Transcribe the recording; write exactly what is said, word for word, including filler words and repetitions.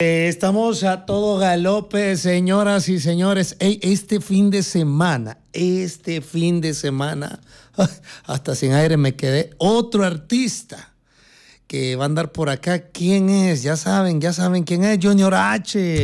Eh, estamos a todo galope, señoras y señores. Ey, este fin de semana, este fin de semana, hasta sin aire me quedé. Otro artista que va a andar por acá. ¿Quién es? Ya saben, ya saben quién es. Junior H.